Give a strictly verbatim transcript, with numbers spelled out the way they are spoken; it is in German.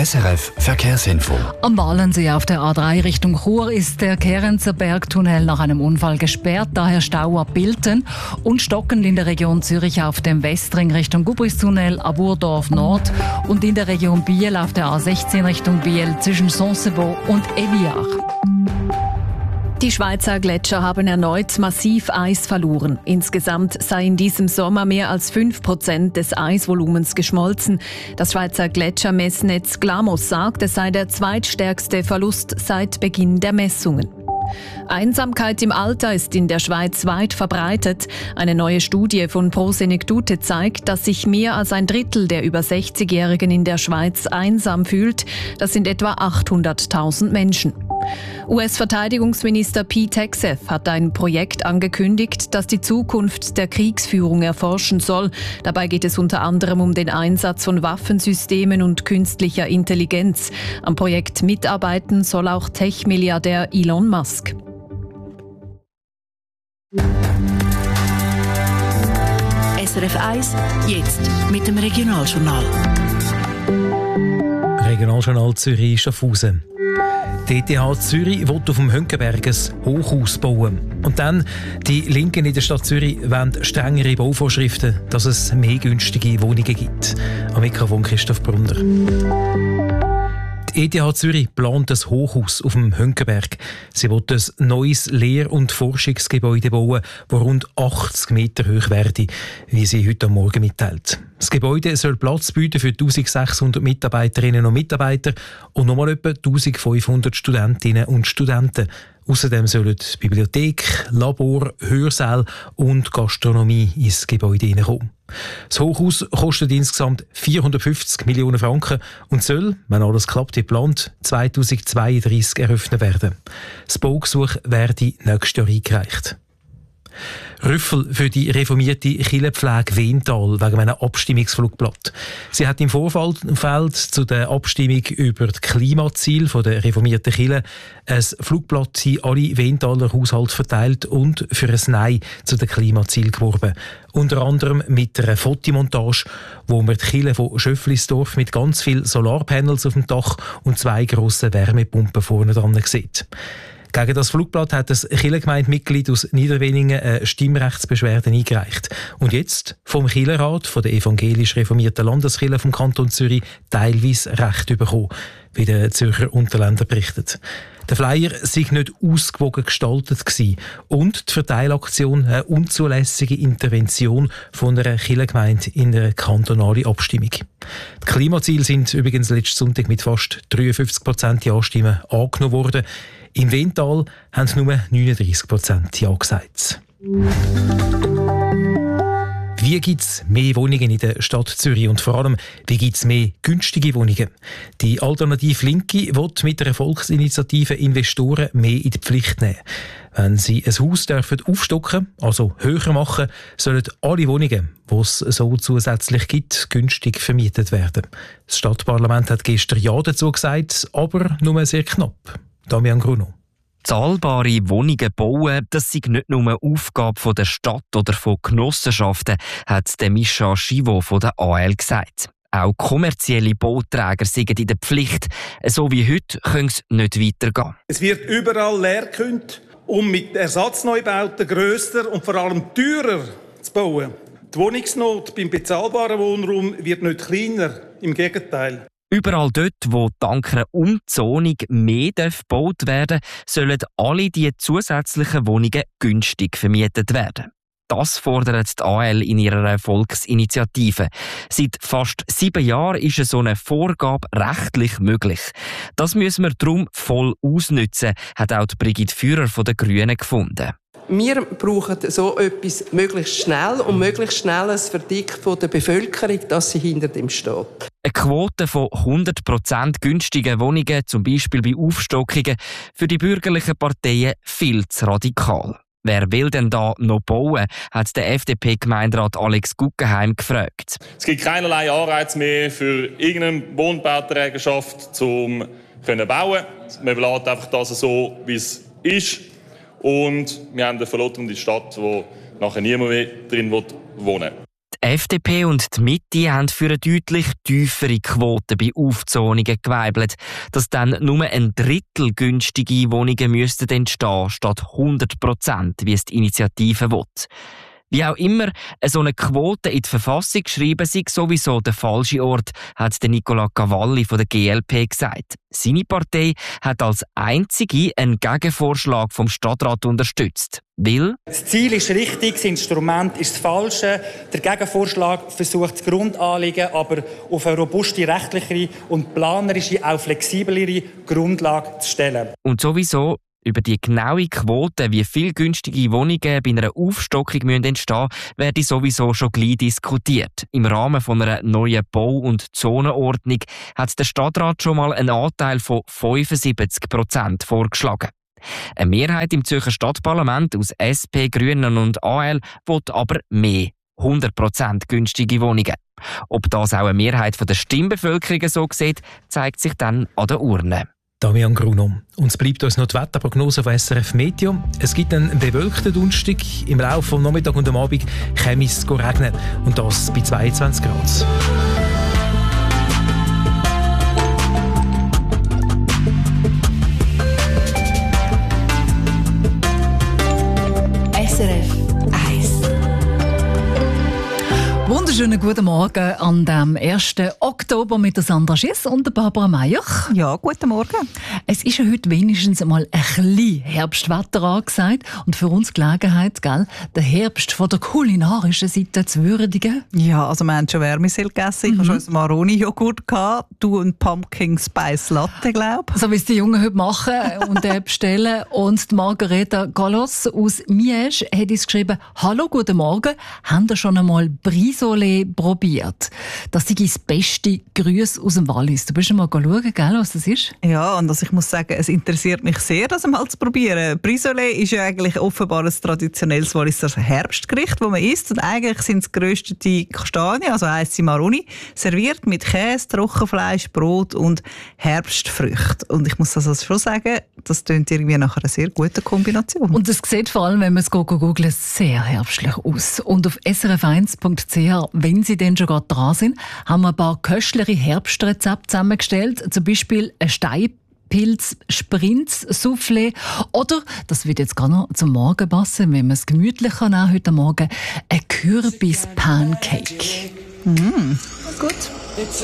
S R F Verkehrsinfo. Am Walensee auf der A drei Richtung Chur ist der Kerenzer Bergtunnel nach einem Unfall gesperrt, daher Stau ab Bilten und stockend in der Region Zürich auf dem Westring Richtung Gubristunnel, Aburdorf Nord und in der Region Biel auf der A sechzehn Richtung Biel zwischen Sonsebo und Eviach. Die Schweizer Gletscher haben erneut massiv Eis verloren. Insgesamt sei in diesem Sommer mehr als fünf Prozent des Eisvolumens geschmolzen. Das Schweizer Gletschermessnetz Glamos sagt, es sei der zweitstärkste Verlust seit Beginn der Messungen. Einsamkeit im Alter ist in der Schweiz weit verbreitet. Eine neue Studie von Prosenectute zeigt, dass sich mehr als ein Drittel der über sechzigjährigen in der Schweiz einsam fühlt. Das sind etwa achthunderttausend Menschen. U S-Verteidigungsminister Pete Hegseth hat ein Projekt angekündigt, das die Zukunft der Kriegsführung erforschen soll. Dabei geht es unter anderem um den Einsatz von Waffensystemen und künstlicher Intelligenz. Am Projekt mitarbeiten soll auch Tech-Milliardär Elon Musk. S R F eins, jetzt mit dem Regionaljournal. Regionaljournal Zürich Schaffhausen. Die E T H Zürich will auf dem Hönkenberg ein Hochhaus bauen. Und dann, die Linken in der Stadt Zürich wollen strengere Bauvorschriften, dass es mehr günstige Wohnungen gibt. Am Mikrofon Christoph Brunner. Die E T H Zürich plant ein Hochhaus auf dem Hönkenberg. Sie will ein neues Lehr- und Forschungsgebäude bauen, das rund achtzig Meter hoch werde, wie sie heute Morgen mitteilt. Das Gebäude soll Platz bieten für eintausendsechshundert Mitarbeiterinnen und Mitarbeiter und nochmal etwa eintausendfünfhundert Studentinnen und Studenten. Außerdem sollen Bibliothek, Labor, Hörsaal und Gastronomie ins Gebäude hineinkommen. Das Hochhaus kostet insgesamt vierhundertfünfzig Millionen Franken und soll, wenn alles klappt wie geplant, zweitausendzweiunddreissig eröffnet werden. Das Baugesuch werde nächstes Jahr eingereicht. Rüffel für die reformierte Kirchenpflege Wental wegen einem Abstimmungsflugblatt. Sie hat im Vorfeld zu der Abstimmung über das Klimaziel der reformierten Kirche ein Flugblatt in alle Wentaler Haushalte verteilt und für ein Nein zu den Klimazielen geworben. Unter anderem mit einer Fotomontage, wo man die Kirche von Schöfflisdorf mit ganz vielen Solarpanels auf dem Dach und zwei grossen Wärmepumpen vorne dran sieht. Gegen das Flugblatt hat das Kirchengemeindemitglied aus Niederweningen eine Stimmrechtsbeschwerde eingereicht. Und jetzt vom Kirchenrat, von der evangelisch reformierten Landeskirche vom Kanton Zürich, teilweise Recht bekommen, wie der Zürcher Unterländer berichtet. Der Flyer sei nicht ausgewogen gestaltet gewesen und die Verteilaktion eine unzulässige Intervention von einer Kirchengemeinde in eine kantonale Abstimmung. Die Klimaziele sind übrigens letzten Sonntag mit fast dreiundfünfzig Prozent Ja-Stimmen angenommen worden. Im Wental haben nur neununddreissig Prozent Ja gesagt. Wie gibt es mehr Wohnungen in der Stadt Zürich und vor allem, wie gibt es mehr günstige Wohnungen? Die Alternative Linke will mit der Volksinitiative Investoren mehr in die Pflicht nehmen. Wenn sie ein Haus dürfen aufstocken, also höher machen, sollen alle Wohnungen, die es so zusätzlich gibt, günstig vermietet werden. Das Stadtparlament hat gestern Ja dazu gesagt, aber nur sehr knapp. Damian Gruno. Zahlbare Wohnungen bauen, das sei nicht nur eine Aufgabe der Stadt oder von Genossenschaften, hat der Mischa Schivo von der A L gesagt. Auch kommerzielle Bauträger sind in der Pflicht. So wie heute können es nicht weitergehen. Es wird überall leer gekündigt, um mit Ersatzneubauten grösser und vor allem teurer zu bauen. Die Wohnungsnot beim bezahlbaren Wohnraum wird nicht kleiner, im Gegenteil. Überall dort, wo dank einer Umzonung mehr gebaut werden darf, sollen alle diese zusätzlichen Wohnungen günstig vermietet werden. Das fordert die A L in ihrer Volksinitiative. Seit fast sieben Jahren ist so eine Vorgabe rechtlich möglich. Das müssen wir darum voll ausnutzen, hat auch Brigitte Führer von den Grünen gefunden. Wir brauchen so etwas möglichst schnell und möglichst schnell ein Verdick von der Bevölkerung, dass sie hinter dem steht. Eine Quote von hundert Prozent günstigen Wohnungen, zum Beispiel bei Aufstockungen, für die bürgerlichen Parteien viel zu radikal. Wer will denn da noch bauen, hat der F D P-Gemeinderat Alex Guggenheim gefragt. Es gibt keinerlei Anreiz mehr für irgendeine Wohnbauträgerschaft, um zu bauen. Man lässt einfach das so, wie es ist. Und wir haben eine verlotternde Stadt, wo nachher niemand mehr drin wohnen will. Die F D P und die Mitte haben für eine deutlich tiefere Quote bei Aufzonungen geweibelt, dass dann nur ein Drittel günstige Wohnungen müssten entstehen statt hundert Prozent, wie es die Initiative will. Wie auch immer, so eine Quote in die Verfassung schreiben sei sowieso der falsche Ort, hat Nicola Cavalli von der G L P gesagt. Seine Partei hat als einzige einen Gegenvorschlag vom Stadtrat unterstützt. Weil das Ziel ist richtig, das Instrument ist das falsche. Der Gegenvorschlag versucht das Grundanliegen aber auf eine robuste rechtliche und planerische, auch flexiblere Grundlage zu stellen. Und sowieso über die genaue Quote, wie viele günstige Wohnungen bei einer Aufstockung entstehen müssen, werde sowieso schon gleich diskutiert. Im Rahmen von einer neuen Bau- und Zonenordnung hat der Stadtrat schon mal einen Anteil von fünfundsiebzig Prozent vorgeschlagen. Eine Mehrheit im Zürcher Stadtparlament aus S P, Grünen und A L will aber mehr. hundert Prozent günstige Wohnungen. Ob das auch eine Mehrheit der Stimmbevölkerung so sieht, zeigt sich dann an der Urne. Damian Gruno. Und es bleibt uns noch die Wetterprognose von S R F Meteo. Es gibt einen bewölkten Donnerstag. Im Laufe des Nachmittags und am Abend käme es regnen. Und das bei zweiundzwanzig Grad. S R F eins. Wunderschönen guten Morgen an dem ersten Oktober mit der Sandra Schiss und der Barbara Meier. Ja, guten Morgen. Es ist ja heute wenigstens mal ein bisschen Herbstwetter angesagt und für uns Gelegenheit, gell, den Herbst von der kulinarischen Seite zu würdigen. Ja, also wir haben schon Wärmesel gegessen, ich Mhm. hatte schon einen Maroni-Joghurt gehabt, du einen Pumpkin Spice Latte, glaube ich. So wie es die Jungen heute machen und äh, bestellen. Und die Margareta Gallos aus Miege hat uns geschrieben: «Hallo, guten Morgen, haben ihr schon einmal Brisole probiert? Das ist das beste Grüß aus dem Wallis.» Du bist schon mal schauen, gell, was das ist? Ja, und also ich muss sagen, es interessiert mich sehr, das mal zu probieren. Brisole ist ja eigentlich offenbar ein traditionelles Walliser Herbstgericht, das man isst. Und eigentlich sind es geröstete Kastanien, also heisst sie Maroni, serviert mit Käse, Trockenfleisch, Brot und Herbstfrüchten. Und ich muss das also schon sagen, das klingt irgendwie nach einer sehr guten Kombination. Und es sieht vor allem, wenn man es googelt, sehr herbstlich aus. Und auf s r f eins punkt c h, wenn Sie denn schon gerade dran sind, haben wir ein paar köstliche Herbstrezepte zusammengestellt. Zum Beispiel ein Steinpilz Sprinz Soufflé oder, das wird jetzt gar noch zum Morgen passen, wenn man es gemütlich kann, auch heute Morgen, ein Kürbis Pancake. Mm. Gut.